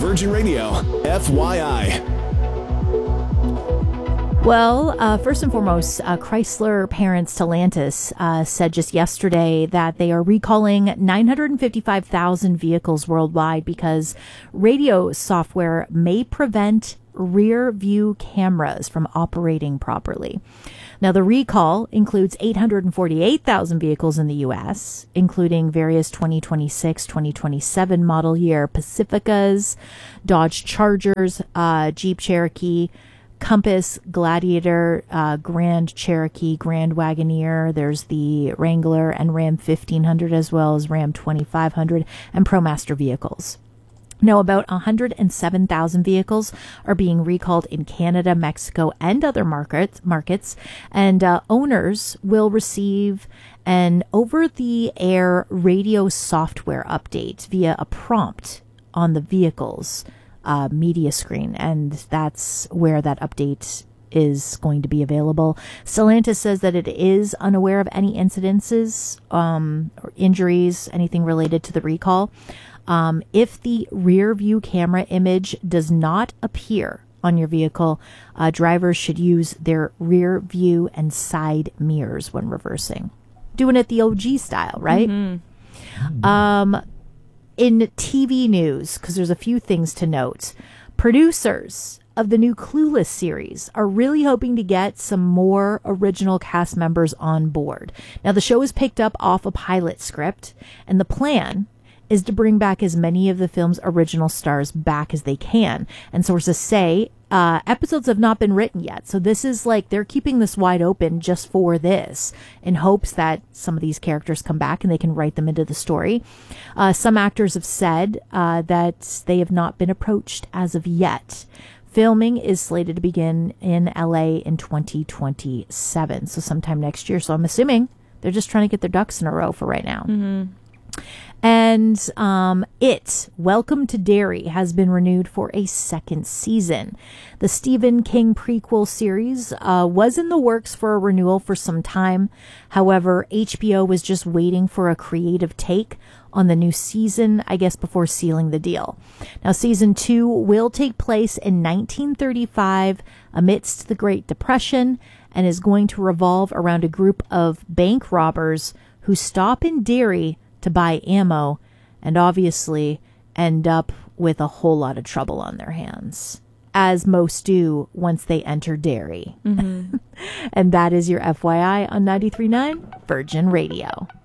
Virgin Radio, FYI. Well, first and foremost, Chrysler parent Stellantis said just yesterday that they are recalling 955,000 vehicles worldwide because radio software may prevent rear view cameras from operating properly. Now, the recall includes 848,000 vehicles in the U.S., including various 2026, 2027 model year Pacificas, Dodge Chargers, Jeep Cherokee, Compass, Gladiator, Grand Cherokee, Grand Wagoneer. There's the Wrangler and Ram 1500, as well as Ram 2500 and ProMaster vehicles. Now, about 107,000 vehicles are being recalled in Canada, Mexico, and other markets, and owners will receive an over-the-air radio software update via a prompt on the vehicle's media screen, and that's where that update is going to be available. Stellantis says that it is unaware of any incidences or injuries, anything related to the recall. If the rear view camera image does not appear on your vehicle, drivers should use their rear view and side mirrors when reversing. Doing it the OG style, right? Mm-hmm. In TV news, because there's a few things to note, producers of the new Clueless series are really hoping to get some more original cast members on board. Now, the show is picked up off a pilot script, and the plan is to bring back as many of the film's original stars back as they can. And sources say episodes have not been written yet. So this is like they're keeping this wide open just for this in hopes that some of these characters come back and they can write them into the story. Some actors have said that they have not been approached as of yet. Filming is slated to begin in LA in 2027. So sometime next year. So I'm assuming they're just trying to get their ducks in a row for right now. Mm-hmm. And Welcome to Derry has been renewed for a second season. The Stephen King prequel series was in the works for a renewal for some time. However, HBO was just waiting for a creative take on the new season, I guess, before sealing the deal. Now, season 2 will take place in 1935 amidst the Great Depression and is going to revolve around a group of bank robbers who stop in Derry to buy ammo and obviously end up with a whole lot of trouble on their hands, as most do once they enter Derry. Mm-hmm. And that is your FYI on 93.9 Virgin Radio.